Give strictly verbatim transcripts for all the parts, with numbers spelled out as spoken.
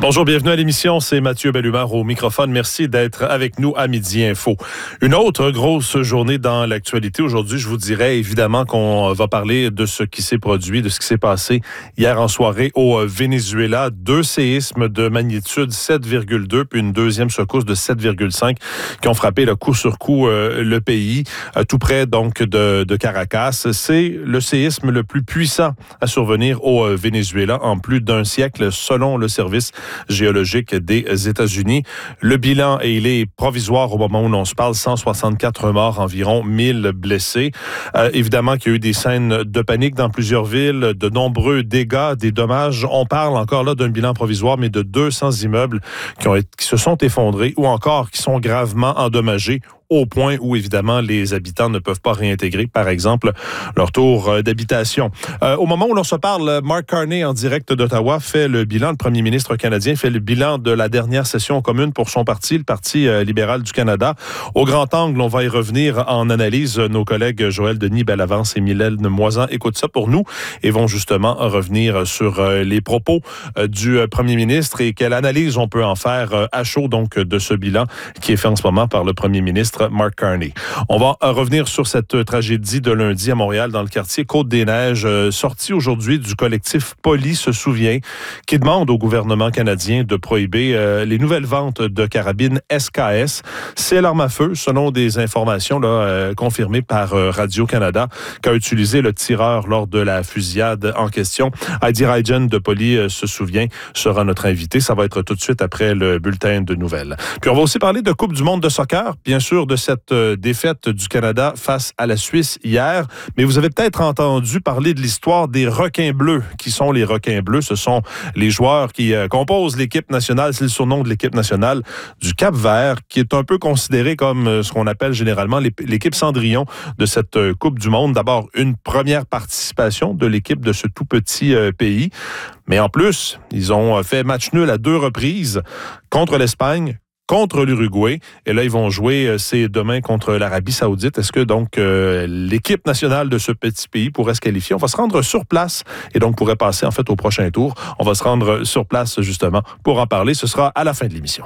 Bonjour, bienvenue à l'émission. C'est Mathieu Bellumeur au microphone. Merci d'être avec nous à Midi Info. Une autre grosse journée dans l'actualité. Aujourd'hui, je vous dirais évidemment qu'on va parler de ce qui s'est produit, de ce qui s'est passé hier en soirée au Venezuela. Deux séismes de magnitude sept virgule deux, puis une deuxième secousse de sept virgule cinq qui ont frappé le coup sur coup euh, le pays, euh, tout près donc de, de Caracas. C'est le séisme le plus puissant à survenir au euh, Venezuela en plus d'un siècle, selon le service géologique des États-Unis. Le bilan, et il est provisoire au moment où l'on se parle, cent soixante-quatre morts, environ mille blessés. Euh, évidemment qu'il y a eu des scènes de panique dans plusieurs villes, de nombreux dégâts, des dommages. On parle encore là d'un bilan provisoire, mais de deux cents immeubles qui, ont, qui se sont effondrés ou encore qui sont gravement endommagés, au point où, évidemment, les habitants ne peuvent pas réintégrer, par exemple, leur tour d'habitation. Euh, au moment où l'on se parle, Mark Carney, en direct d'Ottawa, fait le bilan, le premier ministre canadien, fait le bilan de la dernière session commune pour son parti, le Parti euh, libéral du Canada. Au grand angle, on va y revenir en analyse. Nos collègues Joël Denis, Bellavance et Mylène Moisan écoutent ça pour nous et vont justement revenir sur euh, les propos euh, du euh, premier ministre et quelle analyse on peut en faire euh, à chaud, donc, de ce bilan qui est fait en ce moment par le premier ministre Mark Carney. On va revenir sur cette tragédie de lundi à Montréal dans le quartier Côte-des-Neiges, euh, sortie aujourd'hui du collectif Poli se souvient, qui demande au gouvernement canadien de prohiber euh, les nouvelles ventes de carabines S K S. C'est l'arme à feu, selon des informations là, euh, confirmées par euh, Radio-Canada, qu'a utilisé le tireur lors de la fusillade en question. Heidi Reijen de Poli euh, se souvient sera notre invité. Ça va être tout de suite après le bulletin de nouvelles. Puis on va aussi parler de Coupe du monde de soccer, bien sûr, de cette euh, défaite du Canada face à la Suisse hier. Mais vous avez peut-être entendu parler de l'histoire des requins bleus. Qui sont les requins bleus? Ce sont les joueurs qui euh, composent l'équipe nationale. C'est le surnom de l'équipe nationale du Cap-Vert, qui est un peu considéré comme euh, ce qu'on appelle généralement l'équipe Cendrillon de cette euh, Coupe du monde. D'abord, une première participation de l'équipe de ce tout petit euh, pays. Mais en plus, ils ont fait match nul à deux reprises contre l'Espagne, contre l'Uruguay. Et là, ils vont jouer, c'est demain, contre l'Arabie Saoudite. Est-ce que donc euh, l'équipe nationale de ce petit pays pourrait se qualifier? On va se rendre sur place et donc pourrait passer en fait au prochain tour. On va se rendre sur place justement pour en parler. Ce sera à la fin de l'émission.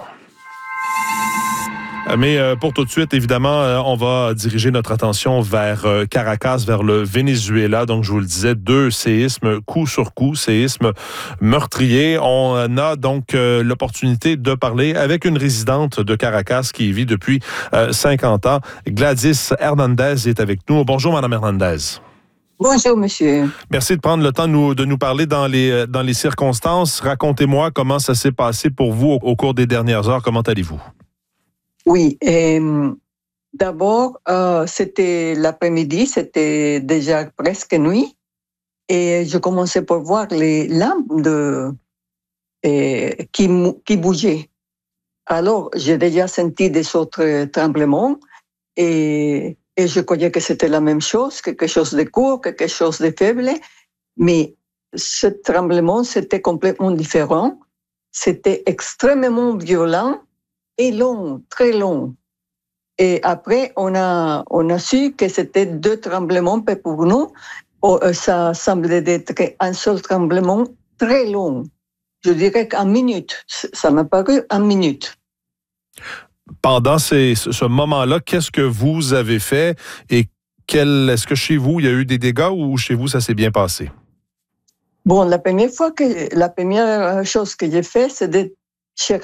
Mais euh, pour tout de suite, évidemment, euh, on va diriger notre attention vers euh, Caracas, vers le Venezuela. Donc, je vous le disais, deux séismes, coup sur coup, séismes meurtriers. On a donc euh, l'opportunité de parler avec une résidente de Caracas qui y vit depuis euh, cinquante ans. Gladys Hernandez est avec nous. Bonjour, Madame Hernandez. Bonjour, monsieur. Merci de prendre le temps de nous, de nous parler dans les, dans les circonstances. Racontez-moi comment ça s'est passé pour vous au, au cours des dernières heures. Comment allez-vous? Oui, et, d'abord, euh, c'était l'après-midi, c'était déjà presque nuit, et je commençais par voir les lampes de, et, qui, qui bougeaient. Alors, j'ai déjà senti des autres tremblements, et, et je croyais que c'était la même chose, quelque chose de court, quelque chose de faible, mais ce tremblement, c'était complètement différent, c'était extrêmement violent, et long, très long. Et après, on a, on a su que c'était deux tremblements, mais pour nous, ça semblait être un seul tremblement très long. Je dirais qu'en minute, ça m'a paru en minute. Pendant ces, ce moment-là, qu'est-ce que vous avez fait et quel, est-ce que chez vous, il y a eu des dégâts ou chez vous, ça s'est bien passé? Bon, la première fois que, la première chose que j'ai fait, c'est de chercher